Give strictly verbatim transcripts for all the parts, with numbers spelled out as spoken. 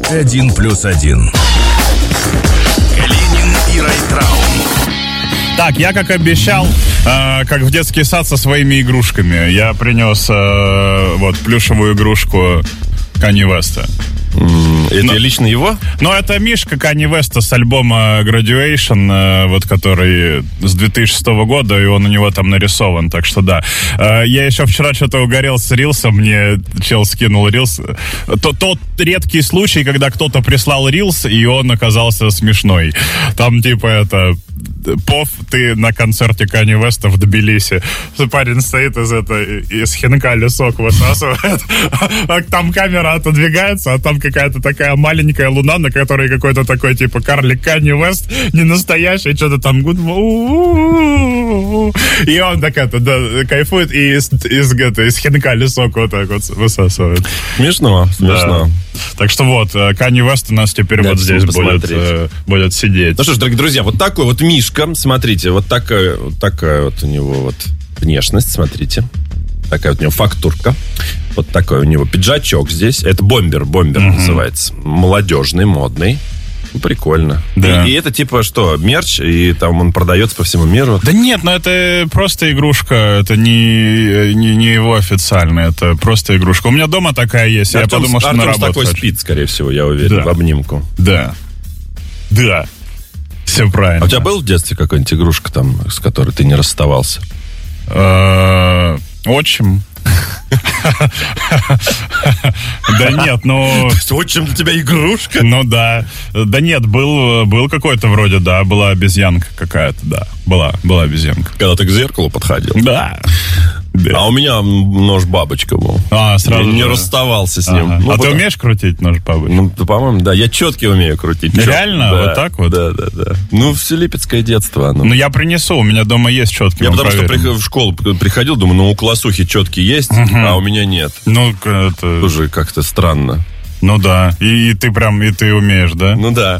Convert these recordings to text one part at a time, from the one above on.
один плюс один. Калинин и Райтраун. Так, я, как обещал, э, как в детский сад со своими игрушками. Я принес э, вот плюшевую игрушку Канье Уэста. Это но, лично его? Ну, это мишка Канье Уэста с альбома Graduation, э, вот который с две тысячи шестого года, и он у него там нарисован, так что да. Э, я еще вчера что-то угорел с рилсом, мне чел скинул рилс. То, тот редкий случай, когда кто-то прислал рилс, и он оказался смешной. Там типа это... Пов, ты на концерте Канье Уэста в Тбилиси. Парень стоит из, это, из хинкали сок высасывает. Там камера отодвигается, а там какая-то такая маленькая луна, на которой какой-то такой типа карлик Канье Уэст, не настоящий, что-то там... И он так это, да, кайфует и из, из, это, из хинкали сок вот так вот высасывает. Смешно, смешно. Да. Так что вот, Канье Уэст у нас теперь да, вот здесь будет, э, будет сидеть. Ну что ж, дорогие друзья, вот такой вот мишка. Смотрите, вот такая, вот такая вот у него вот внешность, смотрите. Такая вот у него фактурка. Вот такой у него пиджачок здесь. Это бомбер, бомбер uh-huh. называется. Молодежный, модный. Ну, прикольно. Да. И, и это типа что, мерч, и там он продается по всему миру? Да нет, ну это просто игрушка, это не, не, не его официальная, это просто игрушка. У меня дома такая есть, Артем, я подумал, что Артем на работу такой хочу. Спит, скорее всего, я уверен, да. В обнимку. Да. Да. Все правильно. А у тебя был в детстве какая-нибудь игрушка там, с которой ты не расставался? Отчим. Да нет, ну... Отчим для тебя игрушка? Ну да. Да нет, был, был какой-то вроде, да, была обезьянка какая-то, да. Была, была обезьянка. Когда ты к зеркалу подходил? Да. Да. А у меня нож-бабочка был. А, сразу не, не же. расставался с ним. Ага. Ну, а потом... ты умеешь крутить нож-бабочку? Ну, по-моему, да. Я четкий умею крутить. Реально? Да. Вот так вот? Да, да, да. Ну, все липецкое детство. Оно. Ну, я принесу, у меня дома есть четкий. Я потому проверим. что в школу приходил, думаю, ну, у классухи четкий есть, угу. а у меня нет. Ну, это... Тоже как-то странно. Ну, да. И, и ты прям, и ты умеешь, да? Ну, да.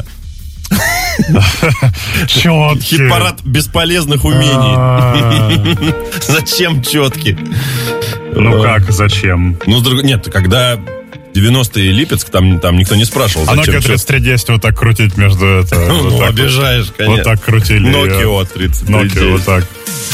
Четкий. Хит-парад бесполезных умений. Зачем четкий? Ну как, зачем? Ну, нет, когда девяностые Липецк, там, там никто не спрашивал, зачем. А Nokia тридцать три десять вот так крутить между это. Ну, обижаешь, конечно. Вот так крутили. Nokia тридцать три десять. Nokia вот так.